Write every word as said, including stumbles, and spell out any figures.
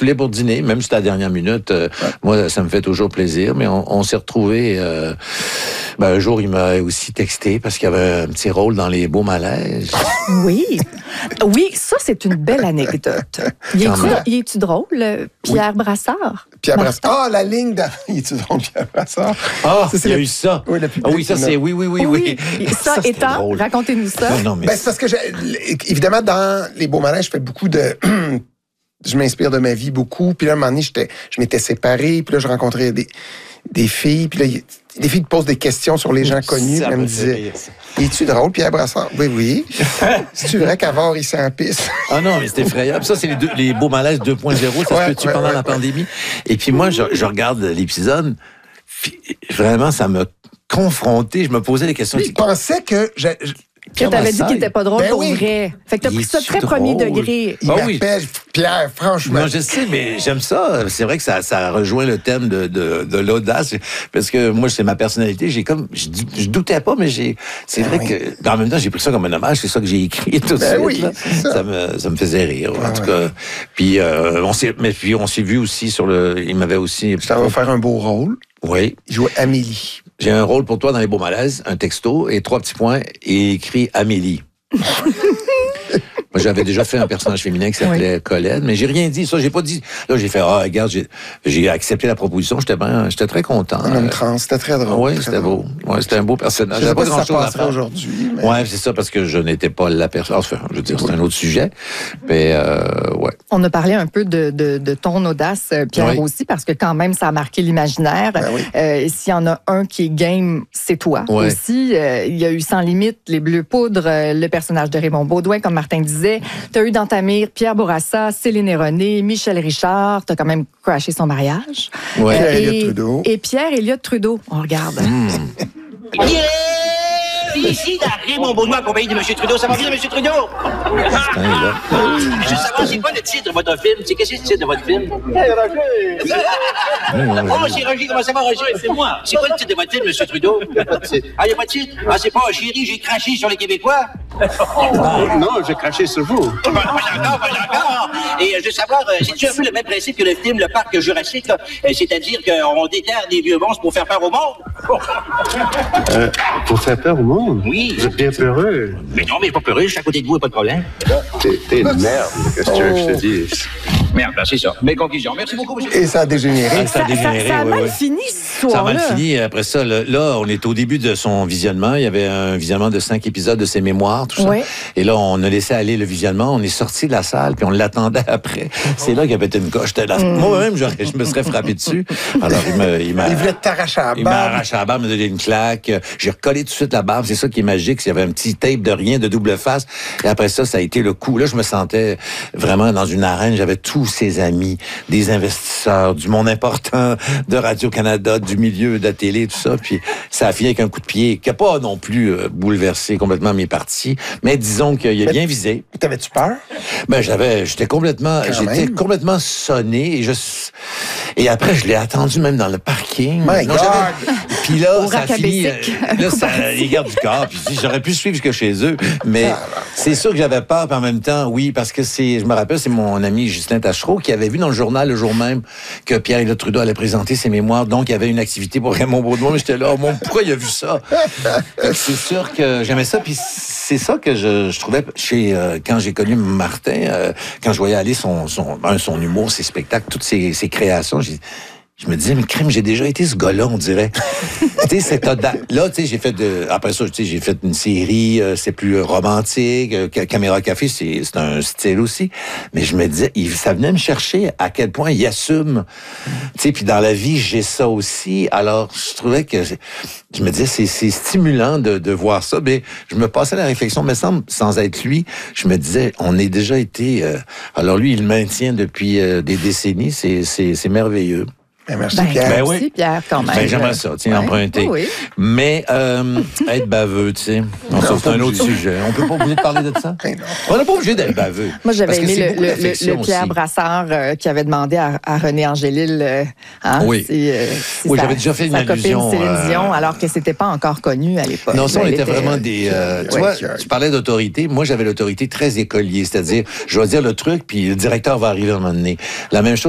voulais pour dîner, même si c'était à la dernière minute. Euh, ouais. Moi, ça me fait toujours plaisir. Mais on, on s'est retrouvés. Euh, ben, un jour, il m'a aussi texté parce qu'il y avait un petit rôle dans Les Beaux Malaises. Oui. Oui, ça, c'est une belle anecdote. Il est-tu, il est-tu drôle, Pierre oui. Brassard? Pierre Brassard. Ah, la ligne de... Il est-tu drôle, Pierre Brassard? Ah, ça, c'est il y a le... eu ça. Oui, ah, oui ça, c'est... Oui, oui, oui, oui. oui. Ça, ça étant, racontez-nous ça. Non, non, mais... Ben, c'est parce que, je... évidemment, dans Les Beaux Malaises, je fais beaucoup de... je m'inspire de ma vie beaucoup. Puis là, à un moment donné, j'étais... je m'étais séparé. Puis là, je rencontrais des, des filles. Puis là, il... les filles te posent des questions sur les gens connus. Ça elles me disaient, es-tu drôle, Pierre Brassard? Oui, oui. C'est-tu vrai qu'avant, il s'en pisse? Ah non, mais c'est effrayable. Ça, c'est les, deux, les Beaux Malaises deux point zéro. Ça ouais, se peut-tu ouais, pendant ouais, la ouais. pandémie? Et puis moi, je, je regarde l'épisode. Vraiment, ça m'a confronté. Je me posais des questions. Je pensais que... Je, je... Que t'avais dit qu'il était pas drôle ben pour oui. vrai. Fait que t'as pris ça très drôle? Premier degré. Il ah m'appelle oui. Pierre, franchement. Non, je sais, mais j'aime ça. C'est vrai que ça, ça rejoint le thème de, de, de l'audace. Parce que moi, c'est ma personnalité. J'ai comme, je, je doutais pas, mais j'ai, c'est ben vrai oui. que, en même temps, j'ai pris ça comme un hommage. C'est ça que j'ai écrit tout ben de oui, suite. Là. Ça. Ça me, ça me faisait rire. En ah, tout ouais. cas. Puis, euh, on s'est, mais puis, on s'est vu aussi sur le, il m'avait aussi. Ça va faire un beau rôle. Oui. Il jouait Amélie. J'ai un rôle pour toi dans Les Beaux Malaises, un texto et trois petits points et écrit Amélie. Moi, j'avais déjà fait un personnage féminin qui s'appelait oui. Colette, mais j'ai rien dit. Ça, j'ai pas dit. Là, j'ai fait, ah, regarde, j'ai, j'ai accepté la proposition. J'étais ben, j'étais très content. Un homme trans, c'était très drôle. Oui, c'était beau. Ouais, c'était un beau personnage. Je sais pas, pas grand chose à faire aujourd'hui. Mais... Ouais, c'est ça, parce que je n'étais pas la personne. Enfin, je veux dire, c'est un autre sujet. Mais, euh, ouais. On a parlé un peu de, de, de ton audace, Pierre, oui. aussi, parce que quand même, ça a marqué l'imaginaire. Ben oui. euh, s'il y en a un qui est game, c'est toi. Ouais. Aussi, euh, il y a eu Sans limite, Les Bleus Poudres, euh, le personnage de Raymond Baudouin, comme Martin disait. Tu as eu dans ta mire Pierre Bourassa, Céline et René, Michel Richard. Tu as quand même crashé son mariage. Ouais. Euh, Pierre et, Trudeau. Et Pierre Elliott Trudeau. On regarde. Mmh. Yeah! Ici, Raymond Baudouin, accompagné de M. Trudeau. Ça va bien, M. Trudeau? Ah, je veux savoir, c'est quoi le titre de votre film? C'est qu'est-ce que c'est le titre de votre film? Hey, Roger! Oh, c'est Roger. Comment ça va, Roger? C'est moi. C'est quoi le titre de votre film, M. Trudeau? Il n'y a pas de titre. Ah, il n'y a pas de titre? Ah, c'est pas « Chérie, j'ai craché sur les Québécois ». Non, j'ai craché sur vous. Pas encore, pas encore. Et je veux savoir, c'est-tu un peu le même principe que le film Le Parc Jurassique? C'est-à-dire qu'on déterre des vieux monstres pour faire peur au monde? Euh, pour faire peur au monde? Oui. Vous êtes bien peureux. Mais non, mais je suis pas peureux, je suis à côté de vous, pas de problème. T'es, t'es une merde, qu'est-ce que tu veux que je te dise? Merde, ben c'est ça. Mes conclusions. Merci beaucoup, monsieur. Et ça a dégénéré. Ah, ça a dégénéré, ça, ça, ça a oui, mal oui. fini, ce soir-là. Ça a mal fini. Après ça, là, là, on est au début de son visionnement. Il y avait un visionnement de cinq épisodes de ses mémoires, tout ça. Oui. Et là, on a laissé aller le visionnement. On est sorti de la salle, puis on l'attendait après. C'est là qu'il a pété une coche. Là. Mm. Moi-même, je me serais frappé dessus. Alors, il, me, il m'a... Il voulait t'arracher à la barbe. Il m'a arraché à la barbe, il m'a donné une claque. J'ai recollé tout de suite la barbe. C'est ça qui est magique. Il y avait un petit tape de rien, de double face. Et après ça, ça a été le coup. Là, je me sentais vraiment dans une arène. J'avais tous ses amis, des investisseurs, du monde important de Radio-Canada, du milieu de la télé, tout ça. Puis ça a fini avec un coup de pied qui n'a pas non plus euh, bouleversé complètement mes parties. Mais disons qu'il a bien visé. T'avais-tu peur? Ben, j'avais, j'étais complètement, Quand j'étais même. complètement sonné. Et, je, et après, je l'ai attendu même dans le parking. My Non, God! Puis là, Au ça a fini. euh, Là, ça, les gardes du corps. Puis j'aurais pu suivre jusque chez eux. Mais Ah, c'est sûr que j'avais peur. Puis en même temps, oui, parce que c'est, je me rappelle, c'est mon ami Justin Tachereau qui avait vu dans le journal le jour même que Pierre-Éliott Trudeau allait présenter ses mémoires. Donc, il y avait une activité pour Raymond Baudouin. Mais j'étais là, oh, mon, pourquoi il a vu ça? C'est sûr que j'aimais ça. Puis c'est ça que je, je trouvais chez, euh, quand j'ai connu Martin, euh, quand je voyais aller son, son, un, son humour, ses spectacles, toutes ses, ses créations, j'ai, je me disais, mais crime, j'ai déjà été ce gars-là, on dirait. Tu sais, cette audace. Là, tu sais, j'ai fait de, après ça, tu sais, j'ai fait une série, euh, c'est plus romantique, euh, Caméra Café, c'est, c'est un style aussi. Mais je me disais, il, ça venait me chercher à quel point il assume. Tu sais, puis dans la vie, j'ai ça aussi. Alors, je trouvais que, je me disais, c'est, c'est stimulant de, de voir ça. Mais je me passais la réflexion, mais sans, sans être lui, je me disais, on est déjà été, euh, alors lui, il maintient depuis euh, des décennies, c'est, c'est, c'est merveilleux. Ben, merci, Ben, Pierre. Ben oui. Merci, Pierre, quand même. Ben, j'aimerais ça, tiens, Ouais. emprunter. Oui, oui. Mais euh, être baveux, tu sais, non, ça, c'est un autre sujet. On peut pas obligé de parler de ça? Ben non. On n'est pas obligé d'être baveux. Moi, j'avais Parce que aimé c'est le, beaucoup le, d'affection le Pierre aussi. Brassard euh, qui avait demandé à, à René Angélil euh, hein, Oui. si, euh, si Oui, sa, j'avais déjà fait une sa allusion, copine Céline euh, Dion, alors que c'était pas encore connu à l'époque. Non, ça, on Elle était était, vraiment euh, des... Euh, tu ouais, vois, ouais. tu parlais d'autorité. Moi, j'avais l'autorité très écolier, c'est-à-dire, je vais dire le truc, puis le directeur va arriver à un moment donné. La même chose